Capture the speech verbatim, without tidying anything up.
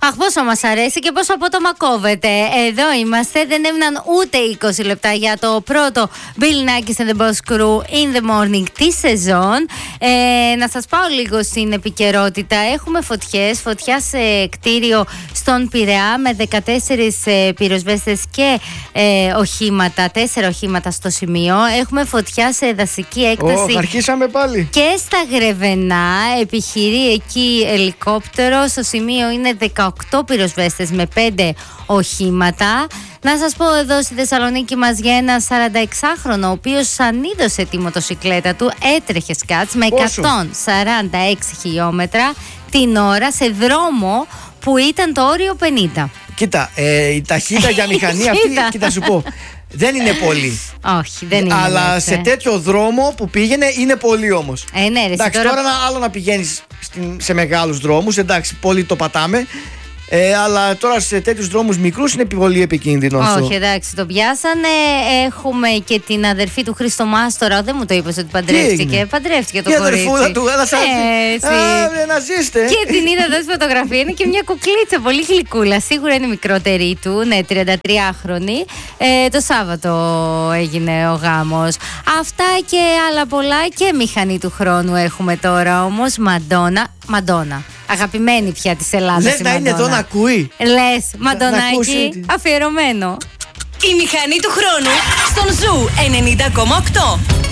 Αχ, πόσο μας αρέσει και πόσο απότομα κόβεται. Εδώ είμαστε, δεν έμειναν ούτε είκοσι λεπτά για το πρώτο Bill Nackis and the Boss Crew in the Morning τη σεζόν. Ε, να σας πάω λίγο στην επικαιρότητα. Έχουμε φωτιές, φωτιά σε κτίριο στον Πειραιά με δεκατέσσερις ε, πυροσβέστες και ε, οχήματα, τέσσερα οχήματα στο σημείο. Έχουμε φωτιά σε δασική έκταση. Oh, αρχίσαμε πάλι. Και στα Γρεβενά επιχειρεί εκεί ελικόπτερο. Στο σημείο είναι δεκαοκτώ πυροσβέστες με πέντε οχήματα. Να σας πω εδώ στη Θεσσαλονίκη μας για ένα σαρανταεξάχρονο ο οποίος σανίδωσε τη μοτοσικλέτα του, έτρεχε σκάτς με εκατόν σαράντα έξι χιλιόμετρα την ώρα σε δρόμο που ήταν το όριο πενήντα. Κοίτα, ε, η ταχύτητα για μηχανή αυτή, κοίτα σου πω, δεν είναι πολύ. Όχι, δεν είναι. Αλλά έτσι. σε τέτοιο δρόμο που πήγαινε είναι πολύ όμως. Ε, ναι, ρε, εντάξει, τώρα... τώρα ένα άλλο να πηγαίνεις σε μεγάλους δρόμους, εντάξει, πολύ το πατάμε. Ε, αλλά τώρα σε τέτοιους δρόμους μικρούς είναι πολύ επικίνδυνο αυτό. Όχι, εντάξει, το πιάσανε. Έχουμε και την αδερφή του Χρήστο Μάστορα. Δεν μου το είπες ότι παντρεύτηκε. Παντρεύτηκε το κορίτσι. Η αδερφούλα του, έλα σαν να ζήστε. Και την είδα εδώ στη φωτογραφία. Είναι και μια κουκλίτσα, πολύ γλυκούλα. Σίγουρα είναι μικρότερη του, ναι, τριαντατριάχρονη. Ε, το Σάββατο έγινε ο γάμος. Αυτά και άλλα πολλά και μηχανή του χρόνου έχουμε τώρα όμως. Μαντόνα. Μαντόνα. Αγαπημένη πια της Ελλάδας. Λες να είναι εδώ να ακούει. Λες, Μαντονάκι, αφιερωμένο. Η μηχανή του χρόνου στον Ζου ενενήντα κόμμα οκτώ.